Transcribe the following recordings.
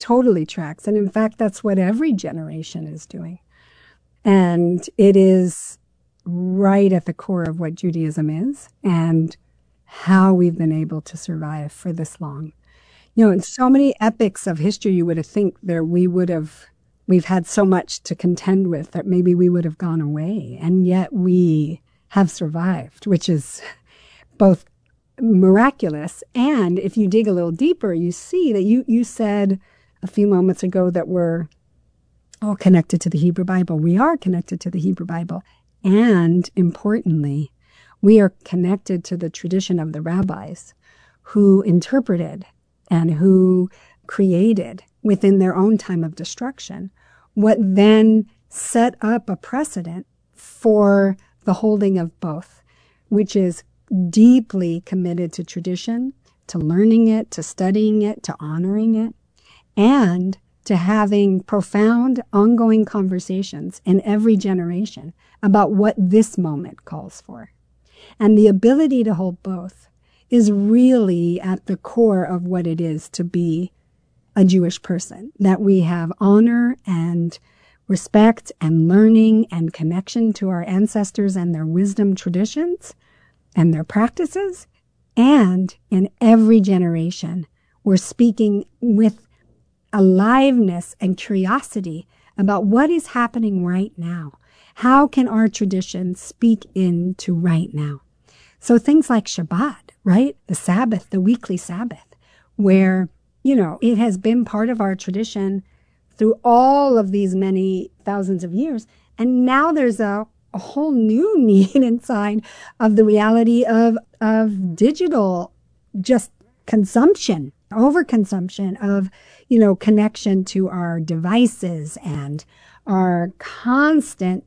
totally tracks. And in fact, that's what every generation is doing. And it is right at the core of what Judaism is and how we've been able to survive for this long. In so many epics of history, you would have think we've had so much to contend with that maybe we would have gone away. And yet we have survived, which is both miraculous. And if you dig a little deeper, you see that you said a few moments ago that we're all connected to the Hebrew Bible. We are connected to the Hebrew Bible. And importantly, we are connected to the tradition of the rabbis who interpreted and who created within their own time of destruction what then set up a precedent for the holding of both, which is deeply committed to tradition, to learning it, to studying it, to honoring it, and to having profound, ongoing conversations in every generation about what this moment calls for. And the ability to hold both is really at the core of what it is to be a Jewish person, that we have honor and respect and learning and connection to our ancestors and their wisdom traditions and their practices. And in every generation, we're speaking with aliveness and curiosity about what is happening right now. How can our traditions speak into right now? So things like Shabbat, right? The Sabbath, the weekly Sabbath, where, it has been part of our tradition through all of these many thousands of years. And now there's a whole new need inside of the reality of digital just consumption, overconsumption of, connection to our devices and our constant,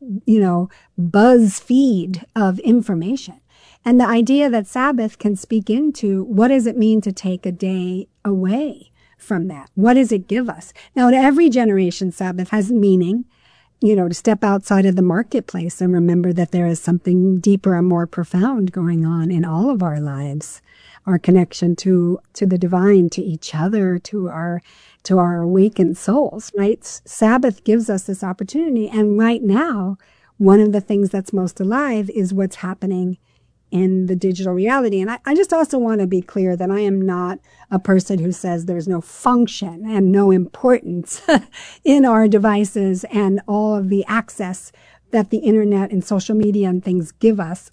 buzz feed of information. And the idea that Sabbath can speak into what does it mean to take a day away from that? What does it give us? Now, in every generation, Sabbath has meaning, to step outside of the marketplace and remember that there is something deeper and more profound going on in all of our lives. Our connection to the divine, to each other, to our awakened souls, right? Sabbath gives us this opportunity. And right now, one of the things that's most alive is what's happening in the digital reality. And I just also want to be clear that I am not a person who says there's no function and no importance in our devices and all of the access that the internet and social media and things give us.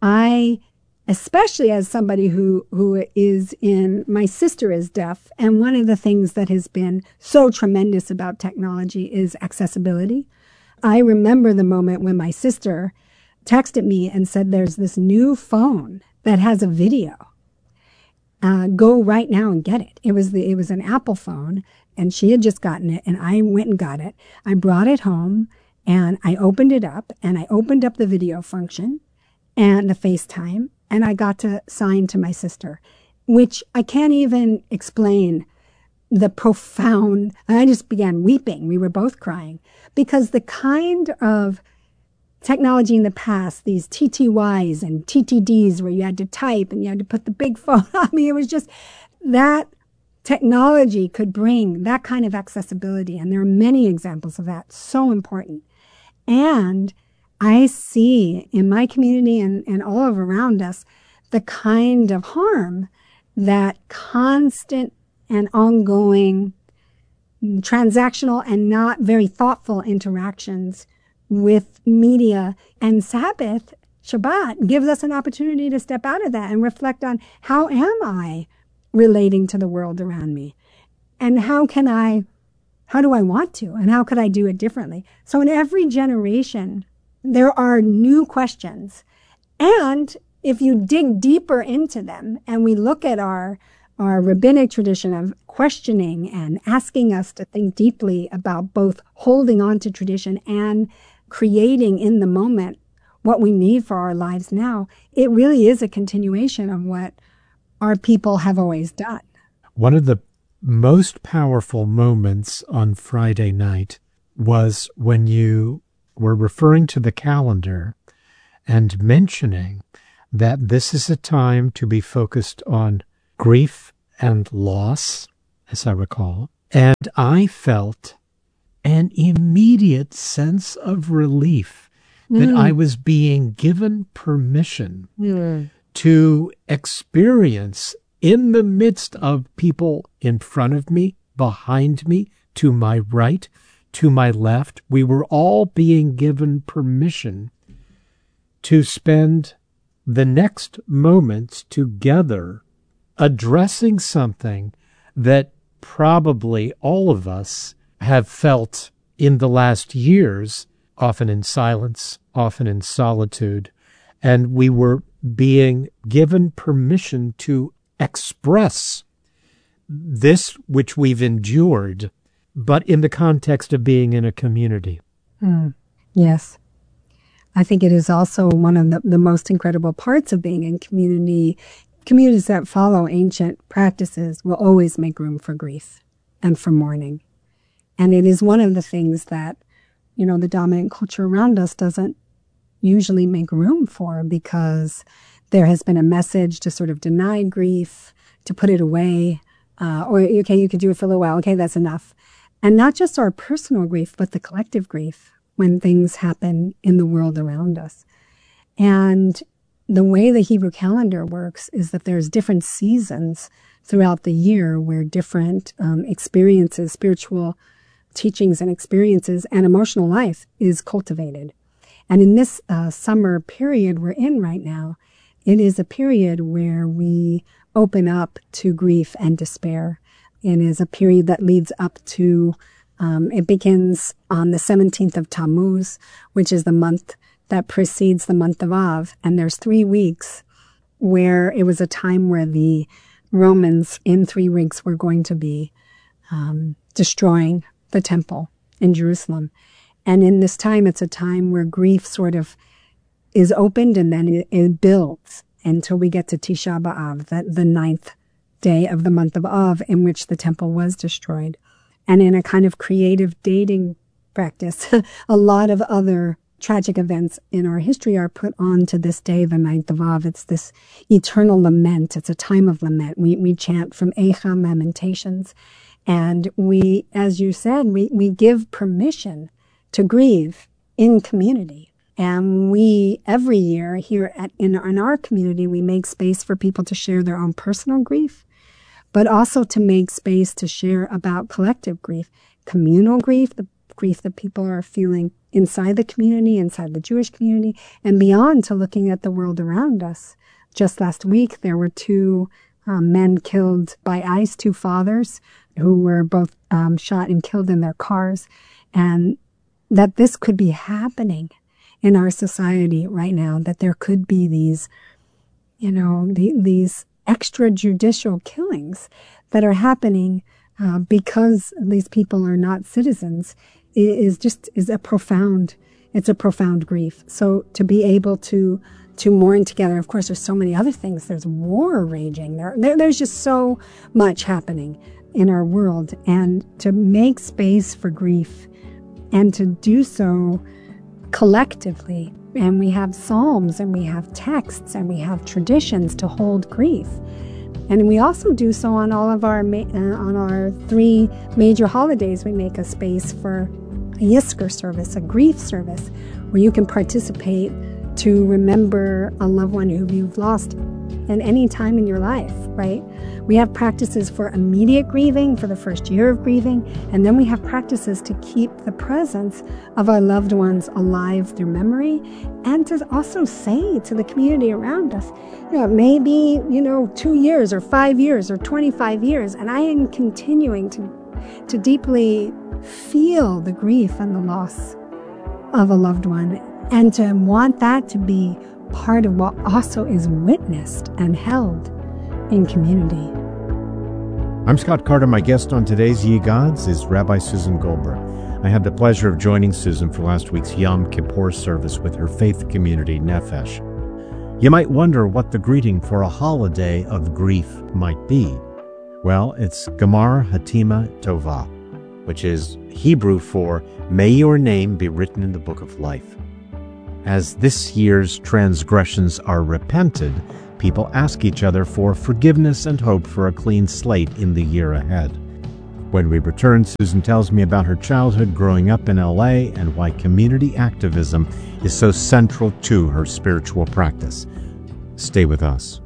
Especially as somebody who my sister is deaf, and one of the things that has been so tremendous about technology is accessibility. I remember the moment when my sister texted me and said, there's this new phone that has a video. Go right now and get it. It was an Apple phone, and she had just gotten it, and I went and got it. I brought it home, and I opened it up, and I opened up the video function and the FaceTime, and I got to sign to my sister, which I can't even explain the profound. I just began weeping. We were both crying because the kind of technology in the past, these TTYs and TTDs where you had to type and you had to put the big phone on me. It was just that technology could bring that kind of accessibility. And there are many examples of that. So important. And I see in my community and all of around us the kind of harm that constant and ongoing transactional and not very thoughtful interactions with media and Sabbath, Shabbat, gives us an opportunity to step out of that and reflect on how am I relating to the world around me? And how do I want to? And how could I do it differently? So in every generation, there are new questions. And if you dig deeper into them and we look at our rabbinic tradition of questioning and asking us to think deeply about both holding on to tradition and creating in the moment what we need for our lives now, it really is a continuation of what our people have always done. One of the most powerful moments on Friday night was when you were referring to the calendar and mentioning that this is a time to be focused on grief and loss, as I recall, And I felt an immediate sense of relief that I was being given permission to experience in the midst of people in front of me, behind me, to my right, to my left. We were all being given permission to spend the next moments together addressing something that probably all of us have felt in the last years, often in silence, often in solitude, and we were being given permission to express this which we've endured, but in the context of being in a community. Yes. I think it is also one of the most incredible parts of being in community. Communities that follow ancient practices will always make room for grief and for mourning. And it is one of the things that, the dominant culture around us doesn't usually make room for, because there has been a message to sort of deny grief, to put it away, or, okay, you could do it for a little while. Okay, that's enough. And not just our personal grief, but the collective grief when things happen in the world around us. And the way the Hebrew calendar works is that there's different seasons throughout the year where different experiences, spiritual teachings and experiences and emotional life is cultivated. And in this summer period we're in right now, it is a period where we open up to grief and despair. It is a period that leads up to, it begins on the 17th of Tammuz, which is the month that precedes the month of Av. And there's 3 weeks where it was a time where the Romans in 3 weeks were going to be destroying the temple in Jerusalem. And in this time, it's a time where grief sort of is opened and then it builds until we get to Tisha B'Av, the 9th day of the month of Av, in which the temple was destroyed. And in a kind of creative dating practice, a lot of other tragic events in our history are put on to this day, the 9th of Av. It's this eternal lament. It's a time of lament. We chant from Eicha, Lamentations. And we, as you said, we give permission to grieve in community. And we, every year here in our community, we make space for people to share their own personal grief, but also to make space to share about collective grief, communal grief, the grief that people are feeling inside the community, inside the Jewish community, and beyond, to looking at the world around us. Just last week, there were 2 men killed by ICE, 2 fathers who were both shot and killed in their cars, and that this could be happening in our society right now, that there could be these, these extrajudicial killings that are happening because these people are not citizens is a profound grief. So to be able to mourn together, of course, there's so many other things. There's war raging. There's just so much happening in our world, and to make space for grief and to do so collectively. And we have psalms and we have texts and we have traditions to hold grief. And we also do so on all of our on our 3 major holidays. We make a space for a Yizkor service, a grief service, where you can participate to remember a loved one who you've lost at any time in your life, right? We have practices for immediate grieving, for the first year of grieving, and then we have practices to keep the presence of our loved ones alive through memory, and to also say to the community around us, it may be, 2 years or 5 years or 25 years, and I am continuing to deeply feel the grief and the loss of a loved one, and to want that to be part of what also is witnessed and held in community. I'm Scott Carter. My guest on today's Ye Gods is Rabbi Susan Goldberg. I had the pleasure of joining Susan for last week's Yom Kippur service with her faith community, Nefesh. You might wonder what the greeting for a holiday of grief might be. Well, it's Gamar Hatima Tovah, which is Hebrew for "May your name be written in the book of life." As this year's transgressions are repented, people ask each other for forgiveness and hope for a clean slate in the year ahead. When we return, Susan tells me about her childhood growing up in LA and why community activism is so central to her spiritual practice. Stay with us.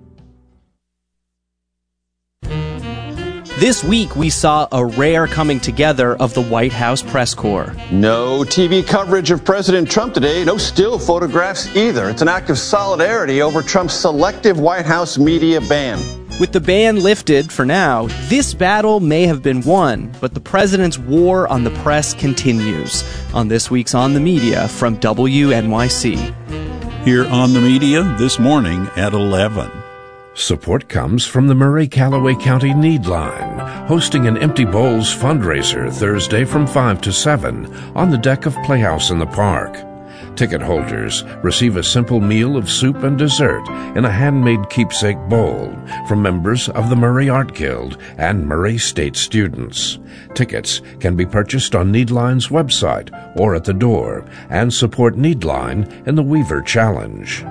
This week, we saw a rare coming together of the White House press corps. No TV coverage of President Trump today, no still photographs either. It's an act of solidarity over Trump's selective White House media ban. With the ban lifted for now, this battle may have been won, but the president's war on the press continues. On this week's On the Media from WNYC. Here on the Media this morning at 11. Support comes from the Murray-Calloway County Need Line, hosting an Empty Bowls fundraiser Thursday from 5 to 7 on the deck of Playhouse in the Park. Ticket holders receive a simple meal of soup and dessert in a handmade keepsake bowl from members of the Murray Art Guild and Murray State students. Tickets can be purchased on Needline's website or at the door and support Needline in the Weaver Challenge.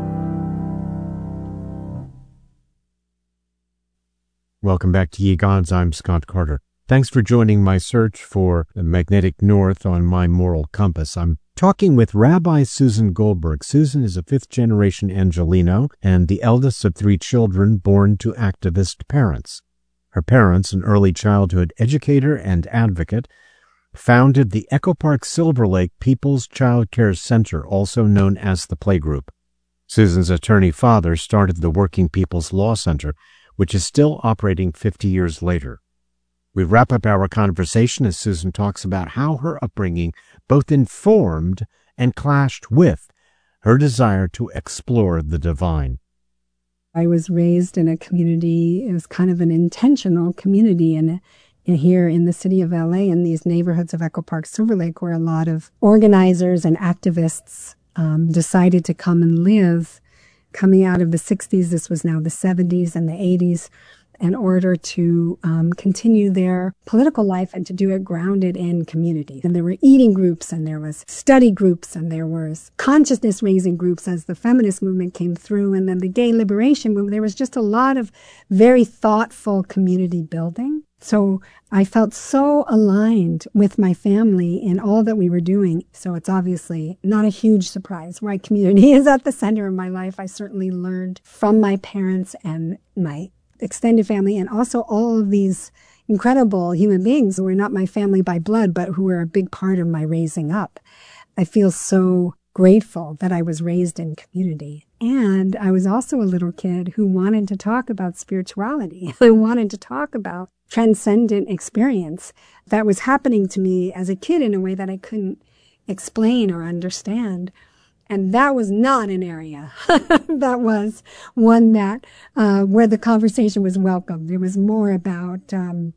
Welcome back to Ye Gods. I'm Scott Carter. Thanks for joining my search for the magnetic north on my moral compass. I'm talking with Rabbi Susan Goldberg. Susan is a fifth-generation Angelino and the eldest of 3 children born to activist parents. Her parents, an early childhood educator and advocate, founded the Echo Park Silver Lake People's Child Care Center, also known as the Playgroup. Susan's attorney father started the Working People's Law Center, which is still operating 50 years later. We wrap up our conversation as Susan talks about how her upbringing both informed and clashed with her desire to explore the divine. I was raised in a community, it was kind of an intentional community in here in the city of LA, in these neighborhoods of Echo Park, Silver Lake, where a lot of organizers and activists decided to come and live. Coming out of the 60s, this was now the 70s and the 80s, in order to continue their political life and to do it grounded in community. And there were eating groups, and there was study groups, and there was consciousness-raising groups as the feminist movement came through, and then the gay liberation movement. There was just a lot of very thoughtful community building. So I felt so aligned with my family in all that we were doing. So it's obviously not a huge surprise why community is at the center of my life. I certainly learned from my parents and my extended family, and also all of these incredible human beings who were not my family by blood, but who were a big part of my raising up. I feel so grateful that I was raised in community. And I was also a little kid who wanted to talk about spirituality. I wanted to talk about transcendent experience that was happening to me as a kid in a way that I couldn't explain or understand. And that was not an area. That was one that, where the conversation was welcomed. It was more about,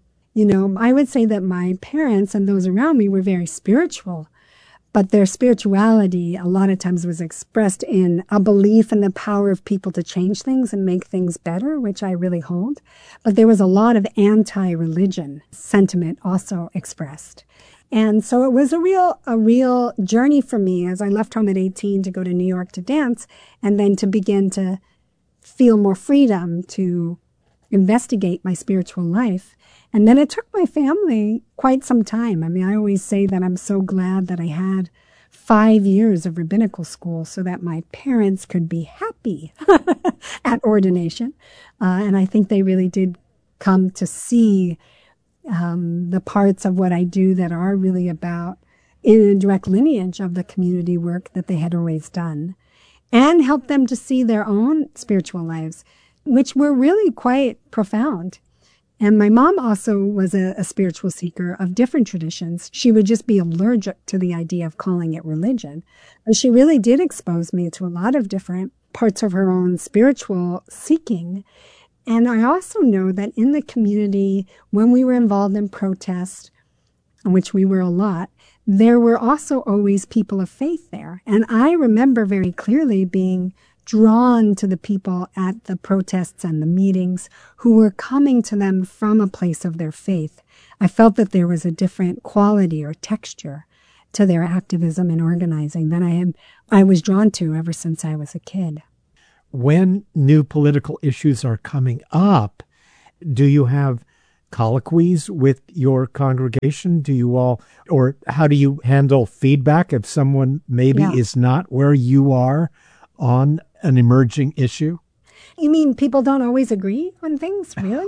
I would say that my parents and those around me were very spiritual, but their spirituality a lot of times was expressed in a belief in the power of people to change things and make things better, which I really hold. But there was a lot of anti-religion sentiment also expressed. And so it was a real journey for me as I left home at 18 to go to New York to dance, and then to begin to feel more freedom to investigate my spiritual life. And then it took my family quite some time. I mean, I always say that I'm so glad that I had 5 years of rabbinical school so that my parents could be happy at ordination. And I think they really did come to see the parts of what I do that are really about in a direct lineage of the community work that they had always done, and help them to see their own spiritual lives, which were really quite profound. And my mom also was a spiritual seeker of different traditions. She would just be allergic to the idea of calling it religion. But she really did expose me to a lot of different parts of her own spiritual seeking. And I also know that in the community, when we were involved in protest, which we were a lot, there were also always people of faith there. And I remember very clearly being drawn to the people at the protests and the meetings who were coming to them from a place of their faith. I felt that there was a different quality or texture to their activism and organizing that I was drawn to ever since I was a kid. When new political issues are coming up, do you have colloquies with your congregation? Do you all, or how do you handle feedback if someone maybe is not where you are on an emerging issue? You mean people don't always agree on things, really?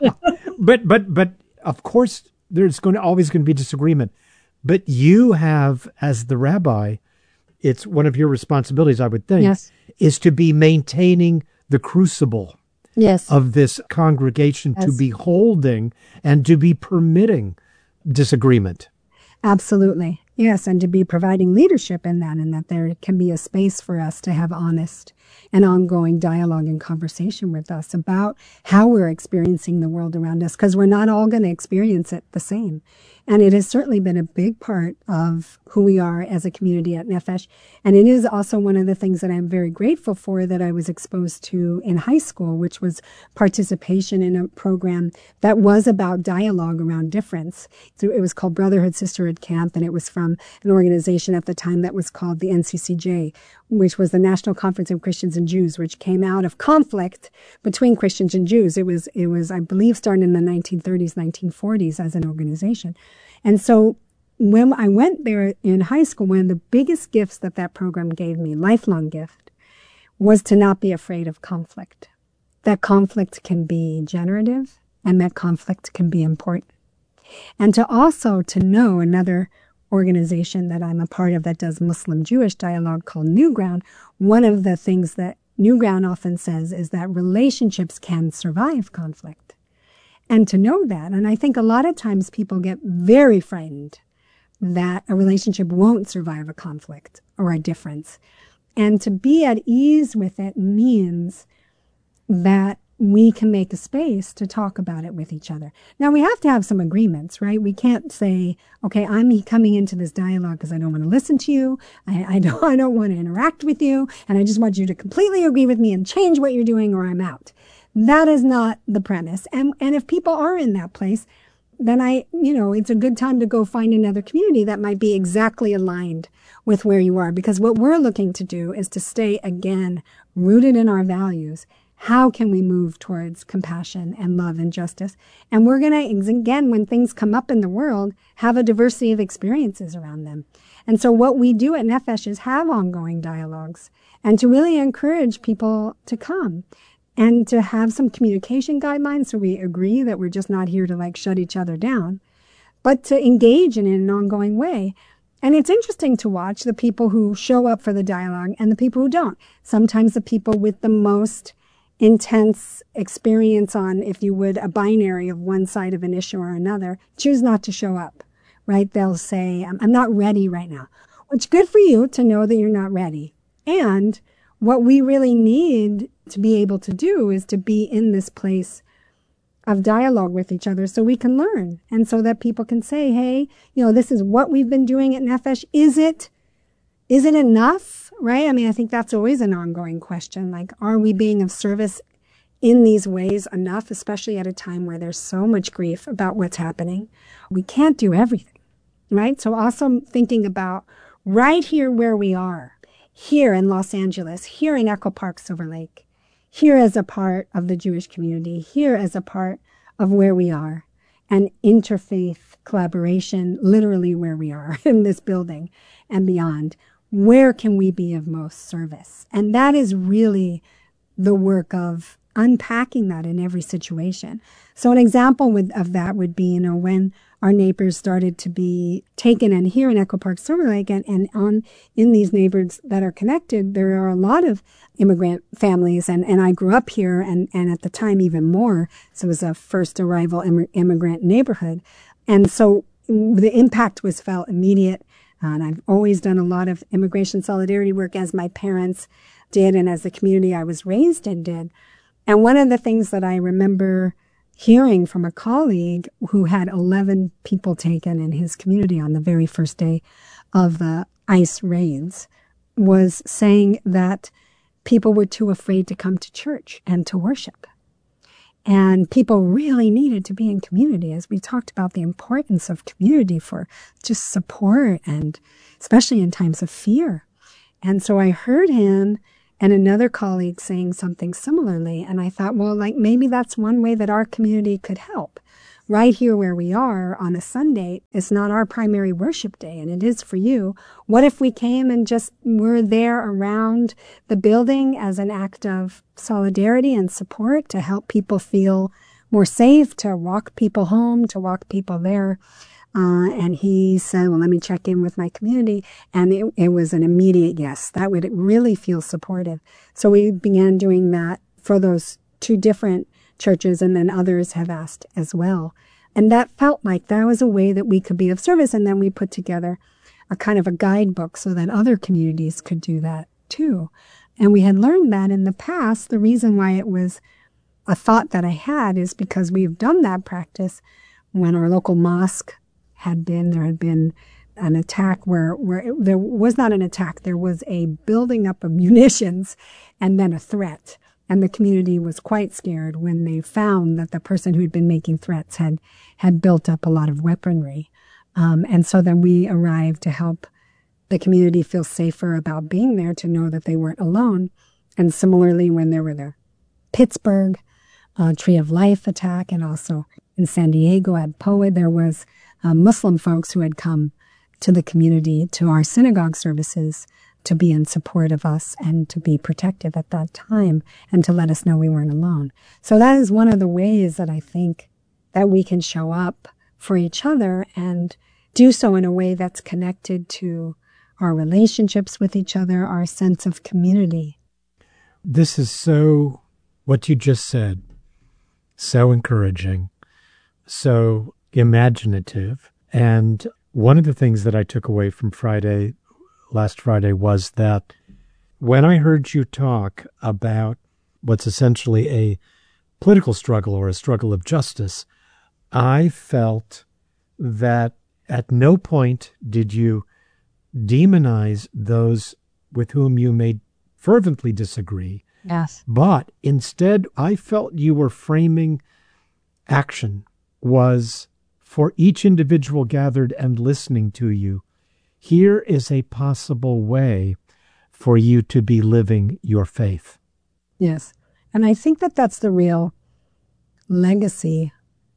But of course, there's always going to be disagreement. But you have, as the rabbi, it's one of your responsibilities, I would think, is to be maintaining the crucible of this congregation, to be holding and to be permitting disagreement. Absolutely. Yes, and to be providing leadership in that, and that there can be a space for us to have honest and ongoing dialogue and conversation with us about how we're experiencing the world around us, because we're not all going to experience it the same. And it has certainly been a big part of who we are as a community at Nefesh. And it is also one of the things that I'm very grateful for that I was exposed to in high school, which was participation in a program that was about dialogue around difference. So it was called Brotherhood Sisterhood Camp, and it was from an organization at the time that was called the NCCJ, which was the National Conference of Christians and Jews, which came out of conflict between Christians and Jews. It was, I believe, started in the 1930s, 1940s as an organization. And so when I went there in high school, one of the biggest gifts that program gave me, lifelong gift, was to not be afraid of conflict. That conflict can be generative and that conflict can be important. And to also to know another organization that I'm a part of that does Muslim-Jewish dialogue called New Ground, one of the things that New Ground often says is that relationships can survive conflict. And to know that, and I think a lot of times people get very frightened that a relationship won't survive a conflict or a difference. And to be at ease with it means that we can make a space to talk about it with each other. Now, we have to have some agreements, right? We can't say, okay, I'm coming into this dialogue because I don't want to listen to you. I don't want to interact with you. And I just want you to completely agree with me and change what you're doing or I'm out. That is not the premise. And if people are in that place, then it's a good time to go find another community that might be exactly aligned with where you are. Because what we're looking to do is to stay, again, rooted in our values. How can we move towards compassion and love and justice? And we're going to, again, when things come up in the world, have a diversity of experiences around them. And so what we do at Nefesh is have ongoing dialogues and to really encourage people to come and to have some communication guidelines so we agree that we're just not here to shut each other down, but to engage in an ongoing way. And it's interesting to watch the people who show up for the dialogue and the people who don't. Sometimes the people with the most intense experience on, if you would, a binary of one side of an issue or another, choose not to show up, right? They'll say, I'm not ready right now, which good for you to know that you're not ready. And what we really need to be able to do is to be in this place of dialogue with each other so we can learn and so that people can say, hey, this is what we've been doing at Nefesh. Is it enough? Right? I mean, I think that's always an ongoing question. Are we being of service in these ways enough, especially at a time where there's so much grief about what's happening? We can't do everything, right? So also thinking about right here where we are, here in Los Angeles, here in Echo Park, Silver Lake, here as a part of the Jewish community, here as a part of where we are, and interfaith collaboration, literally where we are in this building and beyond. Where can we be of most service? And that is really the work of unpacking that in every situation. So an example of that would be, when our neighbors started to be taken, and here in Echo Park, Silver Lake, and in these neighbors that are connected, there are a lot of immigrant families, and I grew up here, and at the time even more, so it was a first arrival immigrant neighborhood. And so the impact was felt immediate. And I've always done a lot of immigration solidarity work, as my parents did and as the community I was raised in did. And one of the things that I remember hearing from a colleague who had 11 people taken in his community on the very first day of the ICE raids was saying that people were too afraid to come to church and to worship. And people really needed to be in community, as we talked about the importance of community for just support, and especially in times of fear. And so I heard him and another colleague saying something similarly. And I thought, well, maybe that's one way that our community could help, right here where we are on a Sunday, it's not our primary worship day, and it is for you. What if we came and just were there around the building as an act of solidarity and support to help people feel more safe, to walk people home, to walk people there? And he said, well, let me check in with my community. And it was an immediate yes. That would really feel supportive. So we began doing that for those 2 different churches, and then others have asked as well. And that felt like that was a way that we could be of service. And then we put together a kind of a guidebook so that other communities could do that too. And we had learned that in the past. The reason why it was a thought that I had is because we've done that practice when our local mosque there had been an attack where there was not an attack, there was a building up of munitions and then a threat. And the community was quite scared when they found that the person who had been making threats had built up a lot of weaponry. And so then we arrived to help the community feel safer about being there, to know that they weren't alone. And similarly, when there were the Pittsburgh Tree of Life attack, and also in San Diego at POA, there was Muslim folks who had come to the community, to our synagogue services, to be in support of us and to be protective at that time and to let us know we weren't alone. So that is one of the ways that I think that we can show up for each other and do so in a way that's connected to our relationships with each other, our sense of community. This is so, what you just said, so encouraging, so imaginative. And one of the things that I took away from last Friday was that when I heard you talk about what's essentially a political struggle or a struggle of justice, I felt that at no point did you demonize those with whom you may fervently disagree. Yes. But instead, I felt you were framing action was for each individual gathered and listening to you. Here is a possible way for you to be living your faith. Yes. And I think that that's the real legacy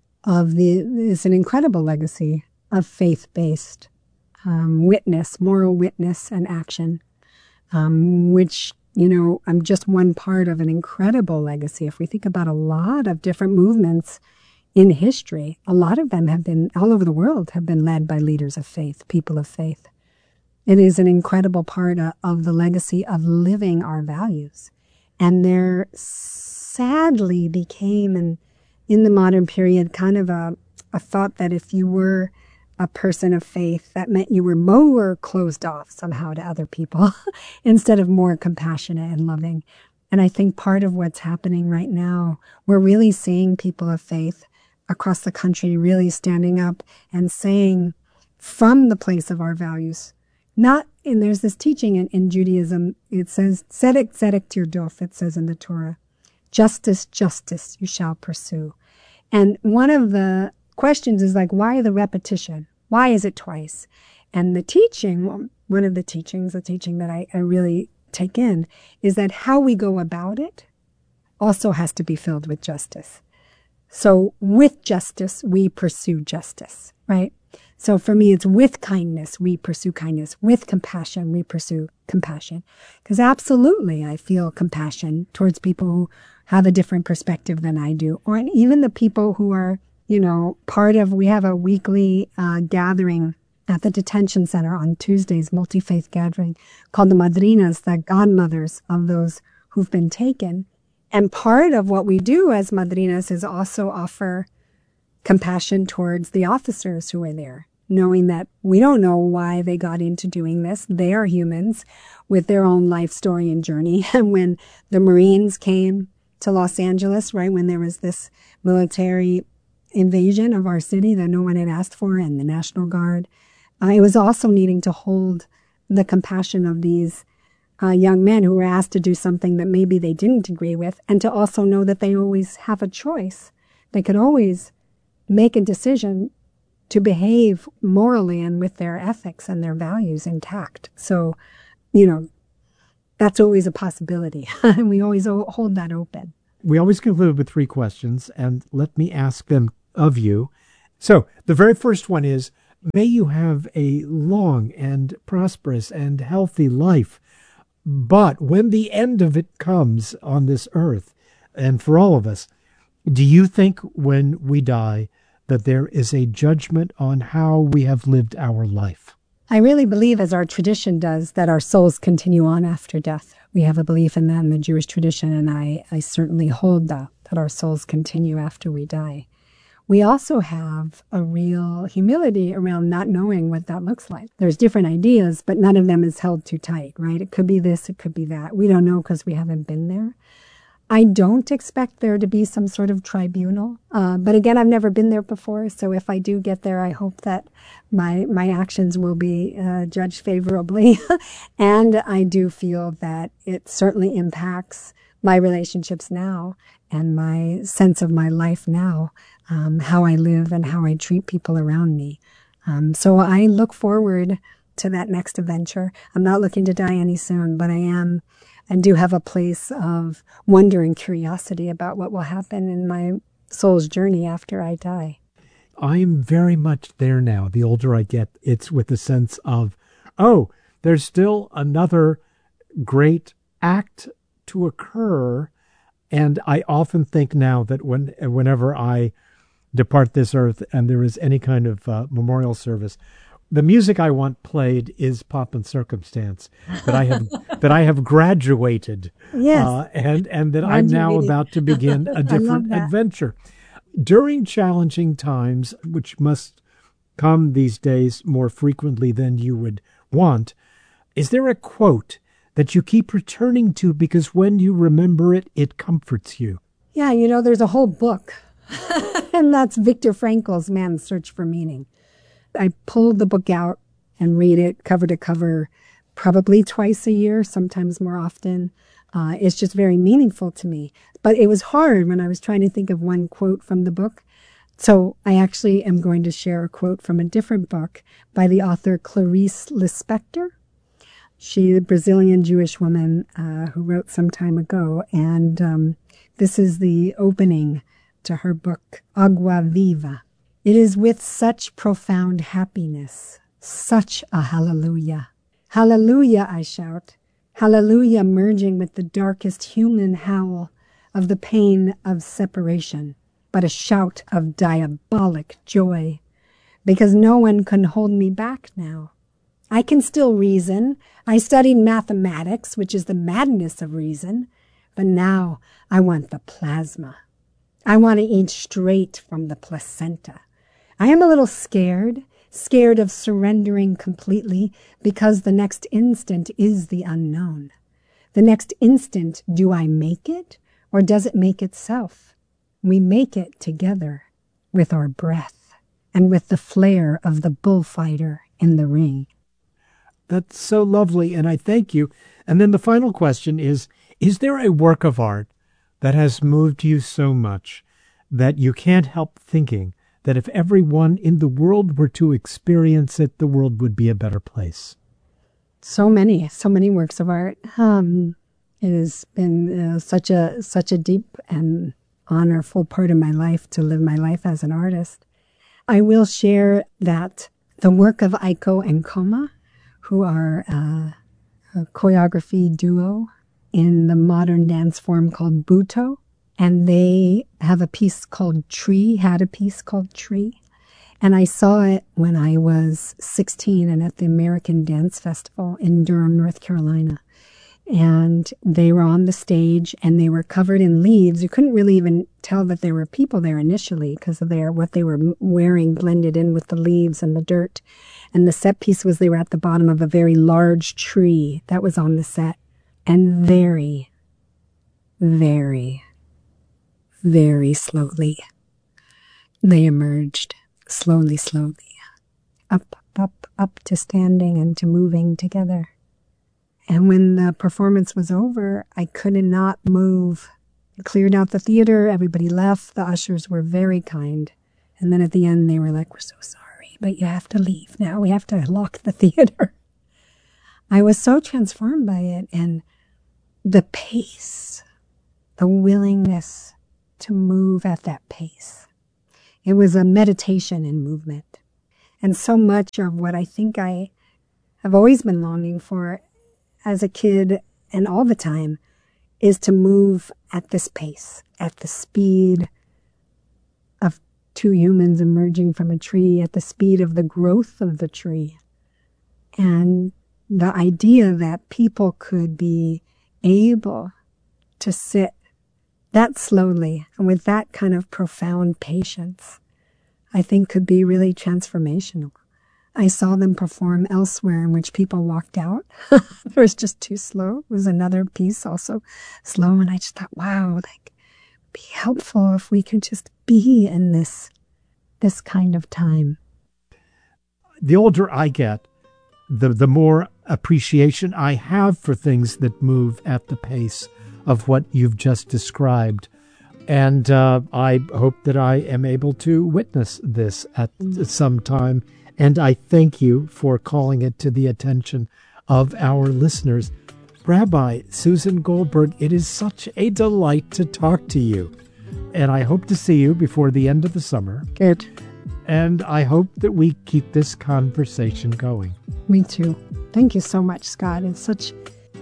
it's an incredible legacy of faith-based witness, moral witness and action, which, I'm just one part of an incredible legacy. If we think about a lot of different movements in history, a lot of them have been, all over the world, have been led by leaders of faith, people of faith. It is an incredible part of the legacy of living our values. And there sadly became, in the modern period, kind of a thought that if you were a person of faith, that meant you were more closed off somehow to other people instead of more compassionate and loving. And I think part of what's happening right now, we're really seeing people of faith across the country really standing up and saying from the place of our values, and there's this teaching in Judaism, it says, tzedek, tzedek tirdof, it says in the Torah, justice, justice you shall pursue. And one of the questions is like, why the repetition? Why is it twice? And the teaching, one of the teachings, the teaching that I really take in, is that how we go about it also has to be filled with justice. So with justice, we pursue justice, right? So for me, it's with kindness, we pursue kindness. With compassion, we pursue compassion. Because absolutely, I feel compassion towards people who have a different perspective than I do. Or even the people who are, we have a weekly gathering at the detention center on Tuesdays, multi-faith gathering, called the Madrinas, the godmothers of those who've been taken. And part of what we do as Madrinas is also offer compassion towards the officers who are there, knowing that we don't know why they got into doing this. They are humans with their own life story and journey. And when the Marines came to Los Angeles, right, when there was this military invasion of our city that no one had asked for, and the National Guard, it was also needing to hold the compassion of these young men who were asked to do something that maybe they didn't agree with, and to also know that they always have a choice. They could always make a decision to behave morally and with their ethics and their values intact. So, that's always a possibility. And we always hold that open. We always conclude with 3 questions, and let me ask them of you. So the very first one is, may you have a long and prosperous and healthy life. But when the end of it comes on this earth, and for all of us, do you think when we die that there is a judgment on how we have lived our life? I really believe, as our tradition does, that our souls continue on after death. We have a belief in that in the Jewish tradition, and I certainly hold that our souls continue after we die. We also have a real humility around not knowing what that looks like. There's different ideas, but none of them is held too tight, right? It could be this, it could be that. We don't know because we haven't been there. I don't expect there to be some sort of tribunal. But again, I've never been there before. So if I do get there, I hope that my actions will be judged favorably. And I do feel that it certainly impacts my relationships now and my sense of my life now, how I live and how I treat people around me. So I look forward to that next adventure. I'm not looking to die any soon, but I am and do have a place of wonder and curiosity about what will happen in my soul's journey after I die. I'm very much there now. The older I get, it's with the sense of, oh, there's still another great act to occur. And I often think now that whenever I depart this earth and there is any kind of memorial service, the music I want played is Pomp and Circumstance, that I have graduated, yes, and that I'm now about to begin a different adventure. During challenging times, which must come these days more frequently than you would want, is there a quote that you keep returning to because when you remember it, it comforts you? Yeah, there's a whole book, and that's Viktor Frankl's Man's Search for Meaning. I pull the book out and read it cover to cover, probably twice a year, sometimes more often. It's just very meaningful to me. But it was hard when I was trying to think of one quote from the book. So I actually am going to share a quote from a different book by the author Clarice Lispector. She's a Brazilian Jewish woman who wrote some time ago. And this is the opening to her book, Agua Viva. It is with such profound happiness, such a hallelujah. Hallelujah, I shout. Hallelujah, merging with the darkest human howl of the pain of separation, but a shout of diabolic joy, because no one can hold me back now. I can still reason. I studied mathematics, which is the madness of reason, but now I want the plasma. I want to eat straight from the placenta. I am a little scared of surrendering completely because the next instant is the unknown. The next instant, do I make it or does it make itself? We make it together with our breath and with the flair of the bullfighter in the ring. That's so lovely, and I thank you. And then the final question is there a work of art that has moved you so much that you can't help thinking that if everyone in the world were to experience it, the world would be a better place? So many works of art. It has been such a deep and honorful part of my life to live my life as an artist. I will share that the work of Aiko and Koma, who are a choreography duo in the modern dance form called Buto, and they have a piece called Tree, had a piece called Tree. And I saw it when I was 16 and at the American Dance Festival in Durham, North Carolina. And they were on the stage and they were covered in leaves. You couldn't really even tell that there were people there initially because of what they were wearing blended in with the leaves and the dirt. And the set piece was they were at the bottom of a very large tree that was on the set. And very, very, very slowly, they emerged, slowly, up to standing and to moving together. And when the performance was over, I could not move. I cleared out the theater, everybody left, the ushers were very kind. And then at the end, they were like, "We're so sorry, but you have to leave now. We have to lock the theater." I was so transformed by it, and the pace, the willingness to move at that pace. It was a meditation in movement. And so much of what I think I have always been longing for as a kid and all the time is to move at this pace, at the speed of two humans emerging from a tree, at the speed of the growth of the tree. And the idea that people could be able to sit that slowly and with that kind of profound patience, I think could be really transformational. I saw them perform elsewhere in which people walked out. It was just too slow. It was another piece also slow. And I just thought, wow, like, be helpful if we could just be in this kind of time. The older I get, the more appreciation I have for things that move at the pace of what you've just described. And I hope that I am able to witness this at some time. And I thank you for calling it to the attention of our listeners. Rabbi Susan Goldberg, it is such a delight to talk to you. And I hope to see you before the end of the summer. Good. And I hope that we keep this conversation going. Me too. Thank you so much, Scott. It's such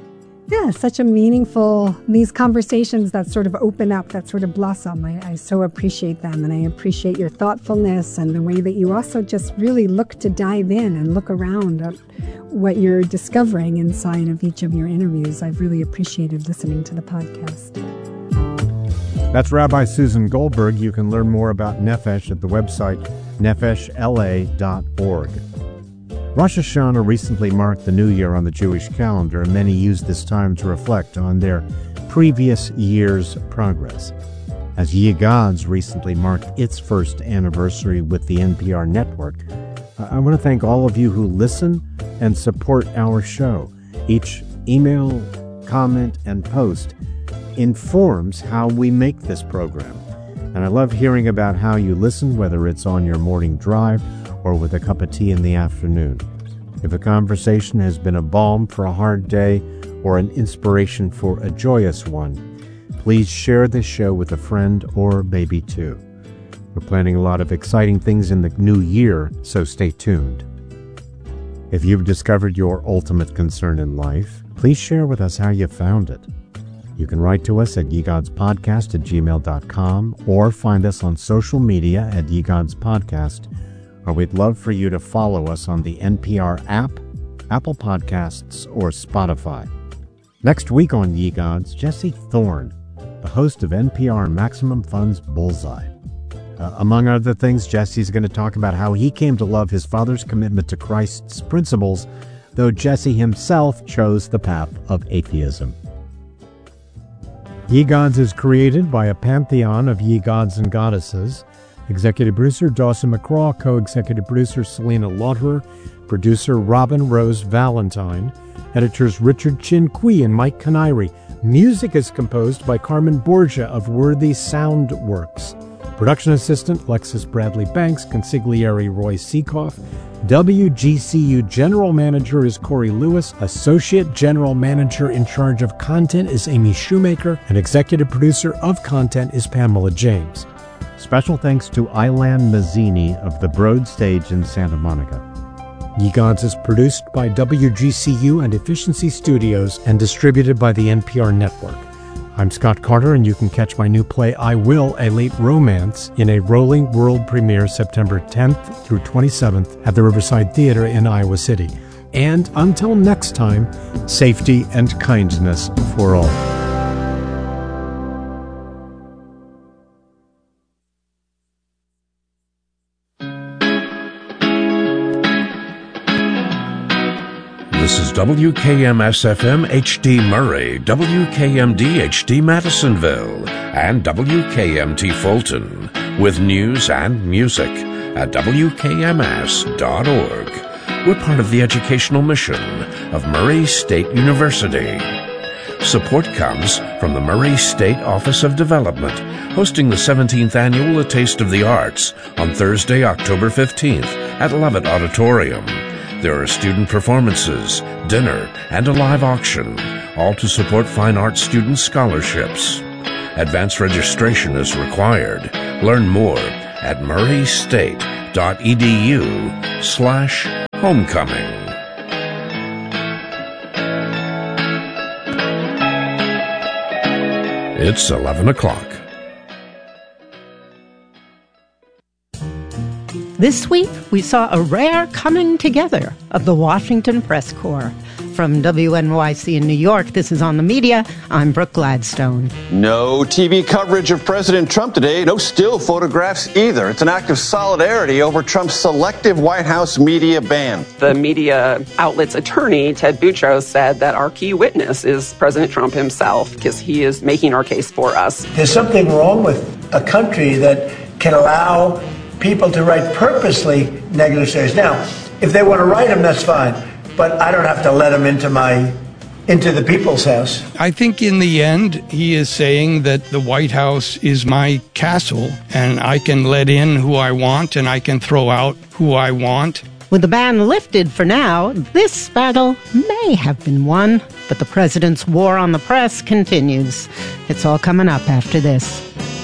a meaningful, these conversations that sort of open up, that sort of blossom. I so appreciate them, and I appreciate your thoughtfulness and the way that you also just really look to dive in and look around at what you're discovering inside of each of your interviews. I've really appreciated listening to the podcast. That's Rabbi Susan Goldberg. You can learn more about Nefesh at the website nefeshla.org. Rosh Hashanah recently marked the new year on the Jewish calendar, and many use this time to reflect on their previous year's progress. As Ye Gods recently marked its first anniversary with the NPR network, I want to thank all of you who listen and support our show. Each email, comment, and post informs how we make this program. And I love hearing about how you listen, whether it's on your morning drive or with a cup of tea in the afternoon. If a conversation has been a balm for a hard day or an inspiration for a joyous one, please share this show with a friend or maybe two. We're planning a lot of exciting things in the new year, so stay tuned. If you've discovered your ultimate concern in life, please share with us how you found it. You can write to us at yegodspodcast@gmail.com or find us on social media at yegodspodcast, or we'd love for you to follow us on the NPR app, Apple Podcasts, or Spotify. Next week on Ye Gods, Jesse Thorne, the host of NPR Maximum Fun's Bullseye. Among other things, Jesse's going to talk about how he came to love his father's commitment to Christ's principles, though Jesse himself chose the path of atheism. Ye Gods is created by a pantheon of ye gods and goddesses. Executive producer Dawson McCraw, co-executive producer Selena Lauterer, producer Robin Rose Valentine, editors Richard Chin Kui and Mike Canary. Music is composed by Carmen Borgia of Worthy Sound Works. Production assistant Lexus Bradley Banks, consigliere Roy Seekoff. WGCU General Manager is Corey Lewis. Associate General Manager in charge of content is Amy Shoemaker. And Executive Producer of Content is Pamela James. Special thanks to Ilan Mazzini of the Broad Stage in Santa Monica. Ye Gods is produced by WGCU and Efficiency Studios and distributed by the NPR Network. I'm Scott Carter, and you can catch my new play, I Will, A Late Romance, in a rolling world premiere September 10th through 27th at the Riverside Theater in Iowa City. And until next time, safety and kindness for all. This is WKMS-FM HD Murray, WKMD HD Madisonville, and WKMT Fulton, with news and music at WKMS.org. We're part of the educational mission of Murray State University. Support comes from the Murray State Office of Development, hosting the 17th Annual A Taste of the Arts on Thursday, October 15th at Levitt Auditorium. There are student performances, dinner, and a live auction, all to support fine arts student scholarships. Advance registration is required. Learn more at murraystate.edu/homecoming. It's 11 o'clock. This week, we saw a rare coming together of the Washington Press Corps. From WNYC in New York, this is On the Media. I'm Brooke Gladstone. No TV coverage of President Trump today. No still photographs either. It's an act of solidarity over Trump's selective White House media ban. The media outlet's attorney, Ted Boutros, said that our key witness is President Trump himself because he is making our case for us. There's something wrong with a country that can allow people to write purposely negative stories. Now, if they want to write them, that's fine. But I don't have to let them into the people's house. I think in the end, he is saying that the White House is my castle, and I can let in who I want, and I can throw out who I want. With the ban lifted for now, this battle may have been won, but the president's war on the press continues. It's all coming up after this.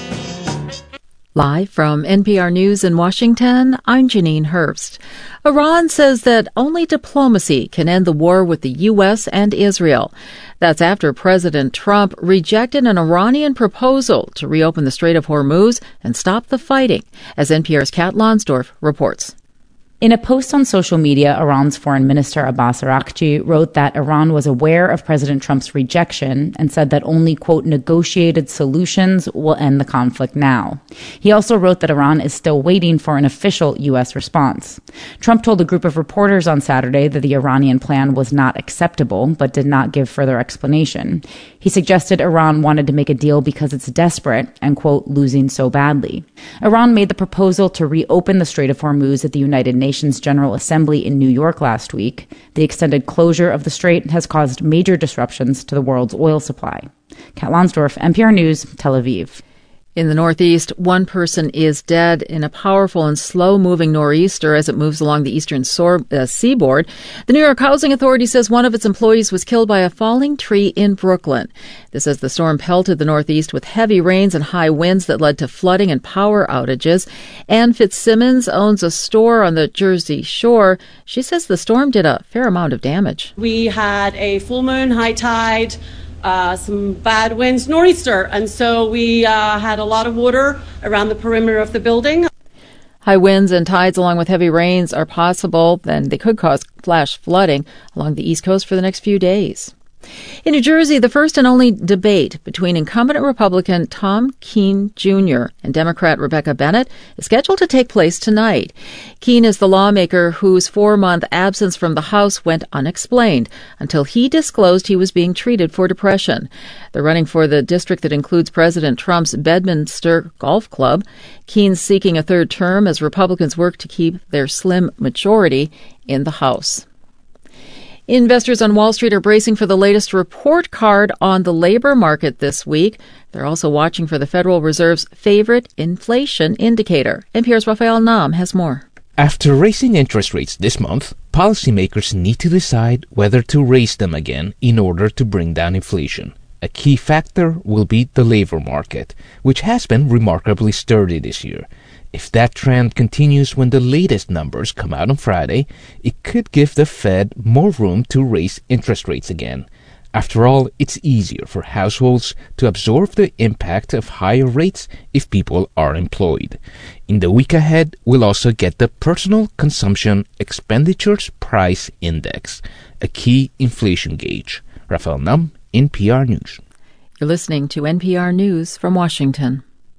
Live from NPR News in Washington, I'm Janine Herbst. Iran says that only diplomacy can end the war with the U.S. and Israel. That's after President Trump rejected an Iranian proposal to reopen the Strait of Hormuz and stop the fighting, as NPR's Kat Lonsdorf reports. In a post on social media, Iran's Foreign Minister Abbas Araghchi wrote that Iran was aware of President Trump's rejection and said that only, quote, negotiated solutions will end the conflict now. He also wrote that Iran is still waiting for an official U.S. response. Trump told a group of reporters on Saturday that the Iranian plan was not acceptable, but did not give further explanation. He suggested Iran wanted to make a deal because it's desperate and, quote, losing so badly. Iran made the proposal to reopen the Strait of Hormuz at the United Nations General Assembly in New York last week. The extended closure of the strait has caused major disruptions to the world's oil supply. Kat Lonsdorf, NPR News, Tel Aviv. In the Northeast, one person is dead in a powerful and slow-moving nor'easter as it moves along the eastern seaboard. The New York Housing Authority says one of its employees was killed by a falling tree in Brooklyn. This as the storm pelted the Northeast with heavy rains and high winds that led to flooding and power outages. Ann Fitzsimmons owns a store on the Jersey Shore. She says the storm did a fair amount of damage. We had a full moon, high tide, some bad winds, nor'easter, and so we had a lot of water around the perimeter of the building. High winds and tides along with heavy rains are possible, and they could cause flash flooding along the East Coast for the next few days. In New Jersey, the first and only debate between incumbent Republican Tom Keene Jr. and Democrat Rebecca Bennett is scheduled to take place tonight. Keene is the lawmaker whose 4-month absence from the House went unexplained until he disclosed he was being treated for depression. They're running for the district that includes President Trump's Bedminster Golf Club. Keene's seeking a third term as Republicans work to keep their slim majority in the House. Investors on Wall Street are bracing for the latest report card on the labor market this week. They're also watching for the Federal Reserve's favorite inflation indicator. NPR's Rafael Nam has more. After raising interest rates this month, policymakers need to decide whether to raise them again in order to bring down inflation. A key factor will be the labor market, which has been remarkably sturdy this year. If that trend continues when the latest numbers come out on Friday, it could give the Fed more room to raise interest rates again. After all, it's easier for households to absorb the impact of higher rates if people are employed. In the week ahead, we'll also get the Personal Consumption Expenditures Price Index, a key inflation gauge. Rafael Nam, NPR News. You're listening to NPR News from Washington.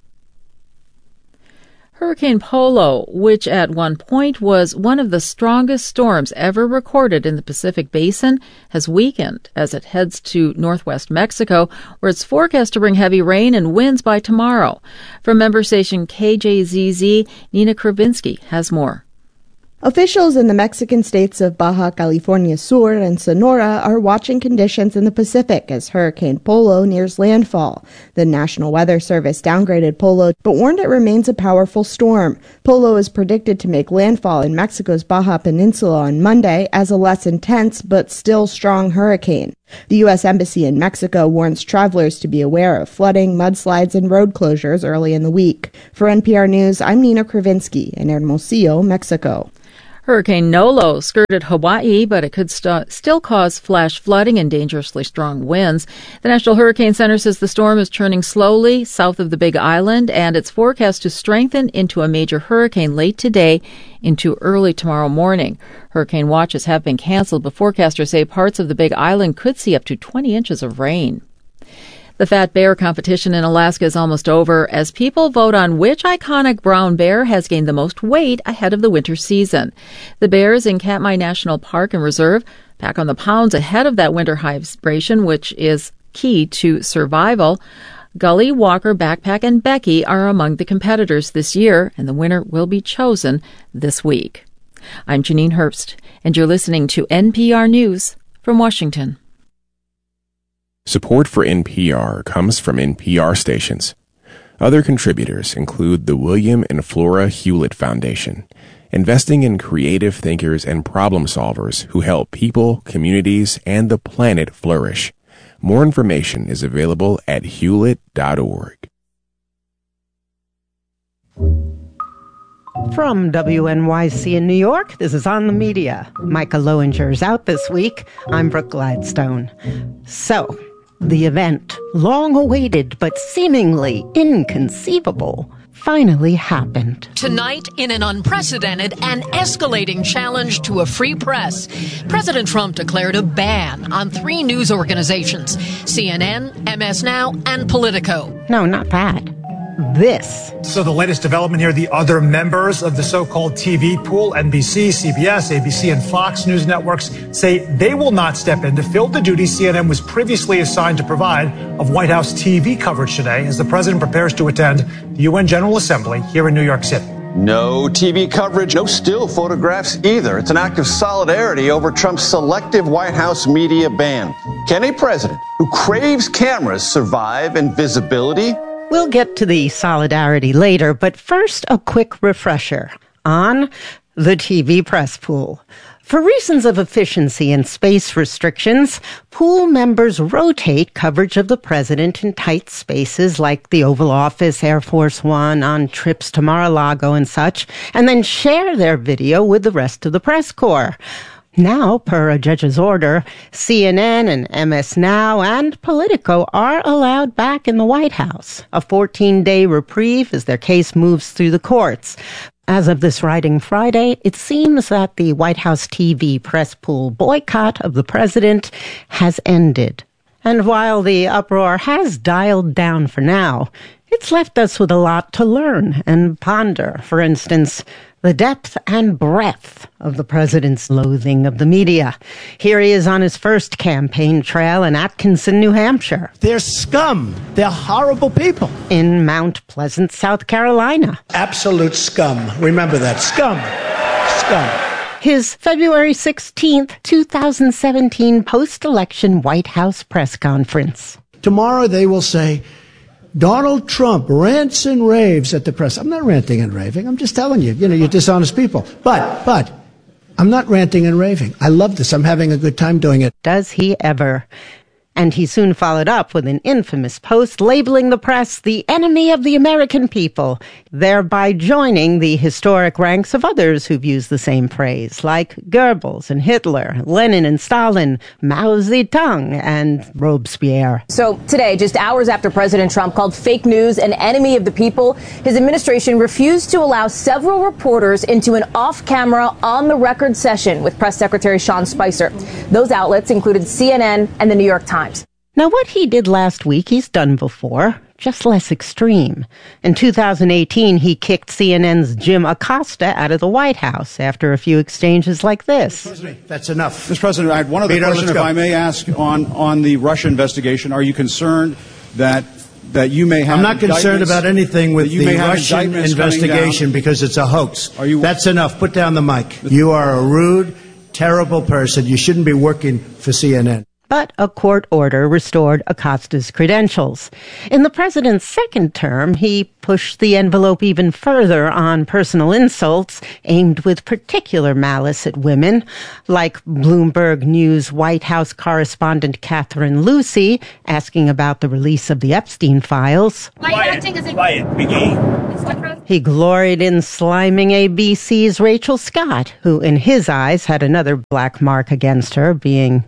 Hurricane Polo, which at one point was one of the strongest storms ever recorded in the Pacific Basin, has weakened as it heads to northwest Mexico, where it's forecast to bring heavy rain and winds by tomorrow. From member station KJZZ, Nina Kravinsky has more. Officials in the Mexican states of Baja California Sur and Sonora are watching conditions in the Pacific as Hurricane Polo nears landfall. The National Weather Service downgraded Polo, but warned it remains a powerful storm. Polo is predicted to make landfall in Mexico's Baja Peninsula on Monday as a less intense but still strong hurricane. The U.S. Embassy in Mexico warns travelers to be aware of flooding, mudslides, and road closures early in the week. For NPR News, I'm Nina Kravinsky in Hermosillo, Mexico. Hurricane Nolo skirted Hawaii, but it could still cause flash flooding and dangerously strong winds. The National Hurricane Center says the storm is turning slowly south of the Big Island, and it's forecast to strengthen into a major hurricane late today into early tomorrow morning. Hurricane watches have been canceled, but forecasters say parts of the Big Island could see up to 20 inches of rain. The Fat Bear competition in Alaska is almost over as people vote on which iconic brown bear has gained the most weight ahead of the winter season. The bears in Katmai National Park and Reserve pack on the pounds ahead of that winter hibernation, which is key to survival. Gully, Walker, Backpack, and Becky are among the competitors this year, and the winner will be chosen this week. I'm Janine Herbst, and you're listening to NPR News from Washington. Support for NPR comes from NPR stations. Other contributors include the William and Flora Hewlett Foundation, investing in creative thinkers and problem solvers who help people, communities, and the planet flourish. More information is available at hewlett.org. From WNYC in New York, this is On the Media. Micah Lowenger's out this week. I'm Brooke Gladstone. So, the event, long awaited but seemingly inconceivable, finally happened. Tonight, in an unprecedented and escalating challenge to a free press, President Trump declared a ban on 3 news organizations, CNN, MS Now, and Politico. No, not that. This. So the latest development here, the other members of the so-called TV pool, NBC, CBS, ABC, and Fox News networks, say they will not step in to fill the duties CNN was previously assigned to provide of White House TV coverage today as the president prepares to attend the UN General Assembly here in New York City. No TV coverage, no still photographs either. It's an act of solidarity over Trump's selective White House media ban. Can a president who craves cameras survive invisibility? We'll get to the solidarity later, but first a quick refresher on the TV press pool. For reasons of efficiency and space restrictions, pool members rotate coverage of the president in tight spaces like the Oval Office, Air Force One, on trips to Mar-a-Lago and such, and then share their video with the rest of the press corps. Now, per a judge's order, CNN and MS Now and Politico are allowed back in the White House. A 14-day reprieve as their case moves through the courts. As of this writing Friday, it seems that the White House TV press pool boycott of the president has ended. And while the uproar has dialed down for now, it's left us with a lot to learn and ponder. For instance, the depth and breadth of the president's loathing of the media. Here he is on his first campaign trail in Atkinson, New Hampshire. They're scum. They're horrible people. In Mount Pleasant, South Carolina. Absolute scum. Remember that. Scum. Scum. His February 16th, 2017 post-election White House press conference. Tomorrow they will say, Donald Trump rants and raves at the press. I'm not ranting and raving. I'm just telling you, you're dishonest people. But I'm not ranting and raving. I love this. I'm having a good time doing it. Does he ever? And he soon followed up with an infamous post labeling the press the enemy of the American people, thereby joining the historic ranks of others who've used the same phrase, like Goebbels and Hitler, Lenin and Stalin, Mao Zedong and Robespierre. So today, just hours after President Trump called fake news an enemy of the people, his administration refused to allow several reporters into an off-camera, on-the-record session with Press Secretary Sean Spicer. Those outlets included CNN and the New York Times. Now, what he did last week, he's done before, just less extreme. In 2018, he kicked CNN's Jim Acosta out of the White House after a few exchanges like this. That's enough. Mr. President, I had one other question, if I may ask, on the Russia investigation. Are you concerned that you may have... I'm not concerned about anything with the Russian investigation because it's a hoax. That's enough. Put down the mic. You are a rude, terrible person. You shouldn't be working for CNN. But a court order restored Acosta's credentials. In the president's second term, he pushed the envelope even further on personal insults aimed with particular malice at women, like Bloomberg News White House correspondent Catherine Lucy asking about the release of the Epstein files. Quiet, He gloried in sliming ABC's Rachel Scott, who in his eyes had another black mark against her, being,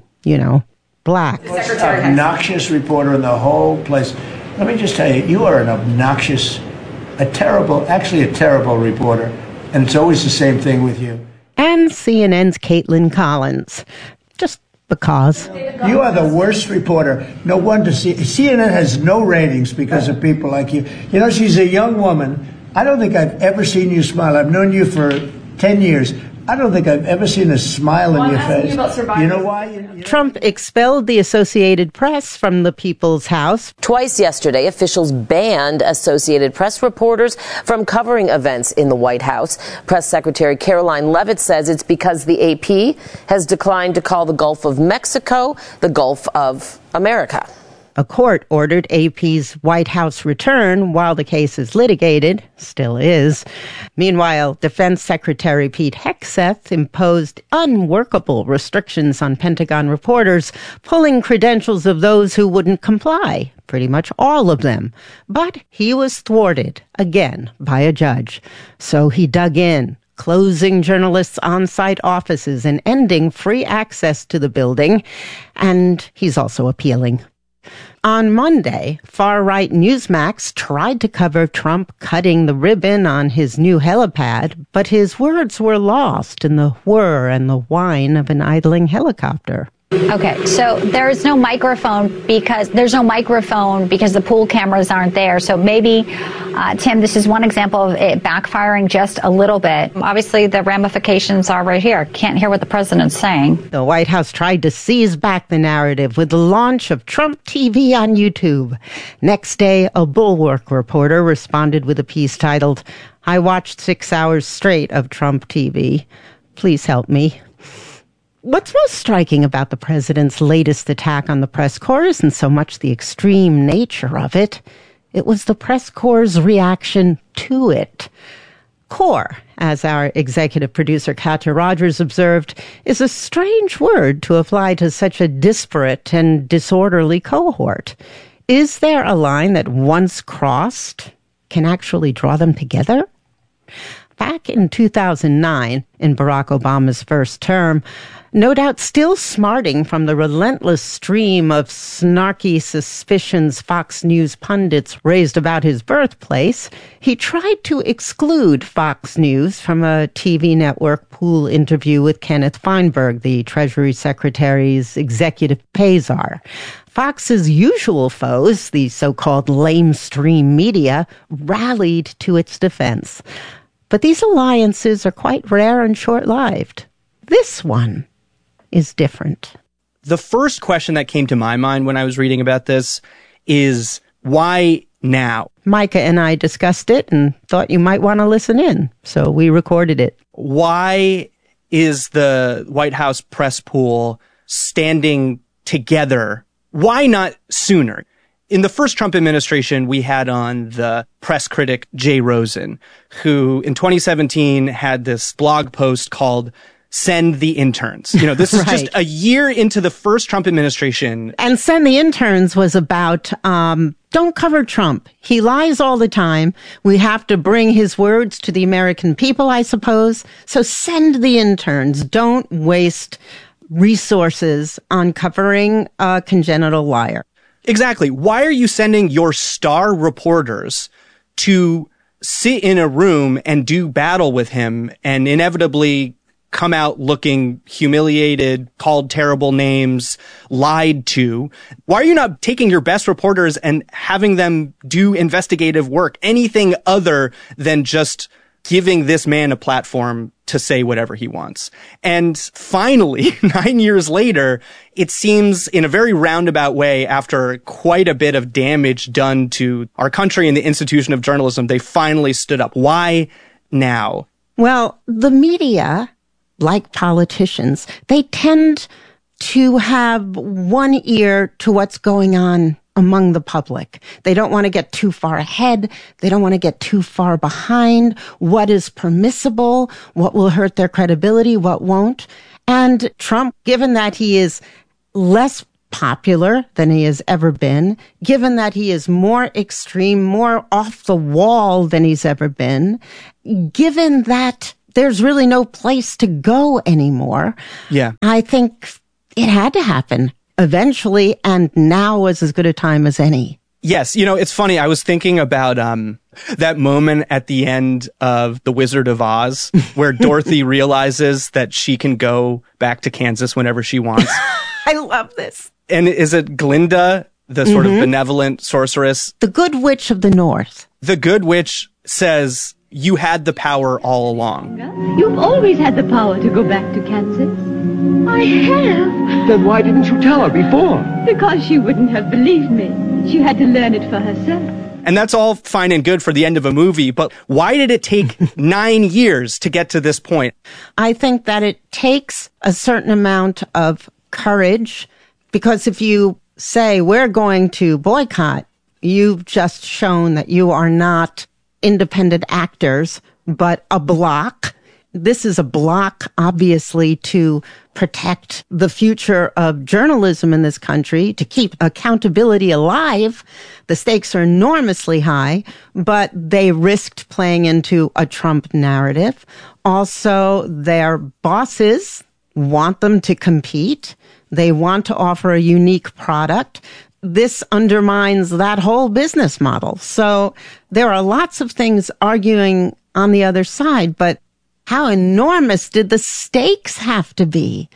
black. Most obnoxious reporter in the whole place. Let me just tell you, you are an obnoxious, a terrible reporter, and it's always the same thing with you. And CNN's Caitlin Collins. Just because. You are the worst reporter. No wonder CNN has no ratings because of people like you. She's a young woman. I don't think I've ever seen you smile. I've known you for 10 years. I don't think I've ever seen a smile in your face. You know why? Trump expelled the Associated Press from the People's House. Twice yesterday, officials banned Associated Press reporters from covering events in the White House. Press Secretary Caroline Leavitt says it's because the AP has declined to call the Gulf of Mexico the Gulf of America. A court ordered AP's White House return while the case is litigated, still is. Meanwhile, Defense Secretary Pete Hegseth imposed unworkable restrictions on Pentagon reporters, pulling credentials of those who wouldn't comply, pretty much all of them. But he was thwarted, again, by a judge. So he dug in, closing journalists' on-site offices and ending free access to the building. And he's also appealing. On Monday, far-right Newsmax tried to cover Trump cutting the ribbon on his new helipad, but his words were lost in the whir and the whine of an idling helicopter. Okay, so there's no microphone because the pool cameras aren't there. So maybe, Tim, this is one example of it backfiring just a little bit. Obviously, the ramifications are right here. Can't hear what the president's saying. The White House tried to seize back the narrative with the launch of Trump TV on YouTube. Next day, a Bulwark reporter responded with a piece titled, "I watched 6 hours straight of Trump TV. Please help me." What's most striking about the president's latest attack on the press corps isn't so much the extreme nature of it. It was the press corps' reaction to it. Corps, as our executive producer Katja Rogers observed, is a strange word to apply to such a disparate and disorderly cohort. Is there a line that once crossed can actually draw them together? Back in 2009, in Barack Obama's first term, no doubt still smarting from the relentless stream of snarky suspicions Fox News pundits raised about his birthplace, he tried to exclude Fox News from a TV network pool interview with Kenneth Feinberg, the Treasury Secretary's executive pay czar. Fox's usual foes, the so-called lamestream media, rallied to its defense. But these alliances are quite rare and short-lived. This one is different. The first question that came to my mind when I was reading about this is, why now? Micah and I discussed it and thought you might want to listen in, so we recorded it. Why is the White House press pool standing together? Why not sooner? In the first Trump administration, we had on the press critic Jay Rosen, who in 2017 had this blog post called "Send the Interns." This is Right. just a year into the first Trump administration. And Send the Interns was about, don't cover Trump. He lies all the time. We have to bring his words to the American people, I suppose. So send the interns. Don't waste resources on covering a congenital liar. Exactly. Why are you sending your star reporters to sit in a room and do battle with him and inevitably come out looking humiliated, called terrible names, lied to? Why are you not taking your best reporters and having them do investigative work, anything other than just giving this man a platform to say whatever he wants? And finally, 9 years later, it seems in a very roundabout way, after quite a bit of damage done to our country and the institution of journalism, they finally stood up. Why now? Well, the media, like politicians, they tend to have one ear to what's going on among the public. They don't want to get too far ahead. They don't want to get too far behind. What is permissible? What will hurt their credibility? What won't? And Trump, given that he is less popular than he has ever been, given that he is more extreme, more off the wall than he's ever been, given that there's really no place to go anymore. Yeah. I think it had to happen eventually, and now was as good a time as any. Yes. You know, it's funny. I was thinking about that moment at the end of The Wizard of Oz where Dorothy realizes that she can go back to Kansas whenever she wants. I love this. And is it Glinda, the sort of benevolent sorceress? The Good Witch of the North. The Good Witch says, you had the power all along. You've always had the power to go back to Kansas. I have. Then why didn't you tell her before? Because she wouldn't have believed me. She had to learn it for herself. And that's all fine and good for the end of a movie, but why did it take 9 years to get to this point? I think that it takes a certain amount of courage, because if you say, we're going to boycott, you've just shown that you are not independent actors, but a bloc. This is a bloc, obviously, to protect the future of journalism in this country, to keep accountability alive. The stakes are enormously high, but they risked playing into a Trump narrative. Also, their bosses want them to compete. They want to offer a unique product. This undermines that whole business model. So there are lots of things arguing on the other side, but how enormous did the stakes have to be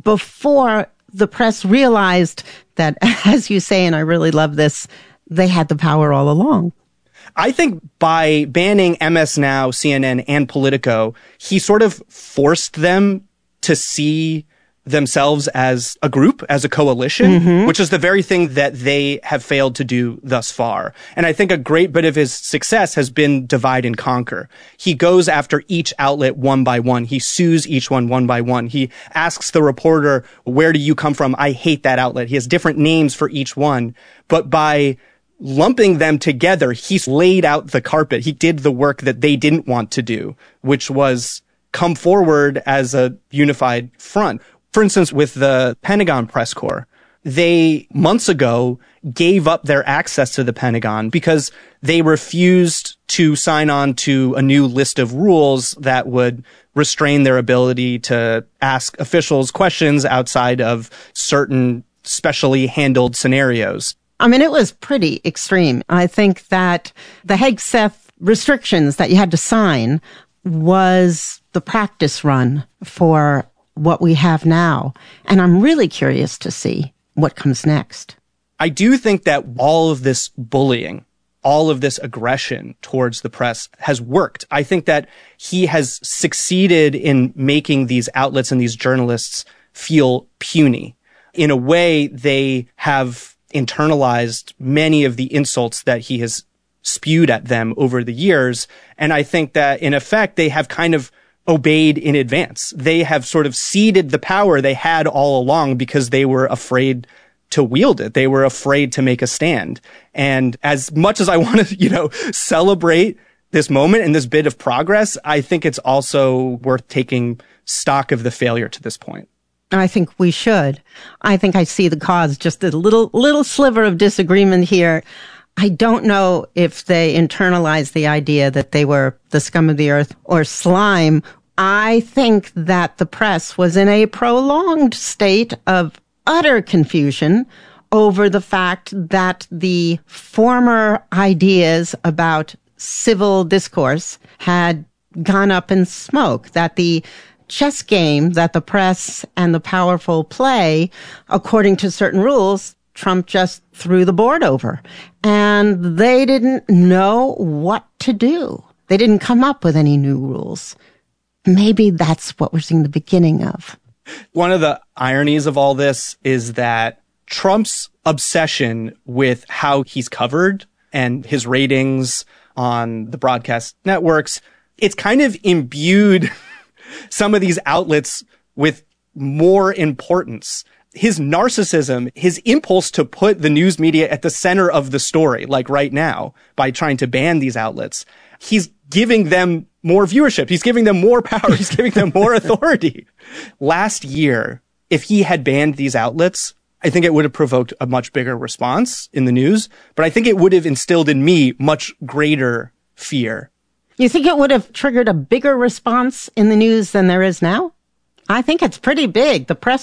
before the press realized that, as you say, and I really love this, they had the power all along? I think by banning MS Now, CNN, and Politico, he sort of forced them to see themselves as a group, as a coalition, which is the very thing that they have failed to do thus far. And I think a great bit of his success has been divide and conquer. He goes after each outlet one by one. He sues each one by one. He asks the reporter, where do you come from? I hate that outlet. He has different names for each one. But by lumping them together, he's laid out the carpet. He did the work that they didn't want to do, which was come forward as a unified front. For instance, with the Pentagon press corps, they months ago gave up their access to the Pentagon because they refused to sign on to a new list of rules that would restrain their ability to ask officials questions outside of certain specially handled scenarios. I mean, it was pretty extreme. I think that the Hegseth restrictions that you had to sign was the practice run for what we have now. And I'm really curious to see what comes next. I do think that all of this bullying, all of this aggression towards the press has worked. I think that he has succeeded in making these outlets and these journalists feel puny. In a way, they have internalized many of the insults that he has spewed at them over the years. And I think that in effect, they have kind of obeyed in advance. They have sort of ceded the power they had all along because they were afraid to wield it. They were afraid to make a stand. And as much as I want to, celebrate this moment and this bit of progress, I think it's also worth taking stock of the failure to this point. I think we should. I think I see the cause, just a little sliver of disagreement here. I don't know if they internalized the idea that they were the scum of the earth or slime. I think that the press was in a prolonged state of utter confusion over the fact that the former ideas about civil discourse had gone up in smoke, that the chess game that the press and the powerful play, according to certain rules, Trump just threw the board over. And they didn't know what to do. They didn't come up with any new rules. Maybe that's what we're seeing the beginning of. One of the ironies of all this is that Trump's obsession with how he's covered and his ratings on the broadcast networks, it's kind of imbued some of these outlets with more importance. his narcissism, his impulse to put the news media at the center of the story, like right now, by trying to ban these outlets, he's giving them more viewership. He's giving them more power. He's giving them more authority. Last year, if he had banned these outlets, I think it would have provoked a much bigger response in the news, but I think it would have instilled in me much greater fear. You think it would have triggered a bigger response in the news than there is now? I think it's pretty big. The press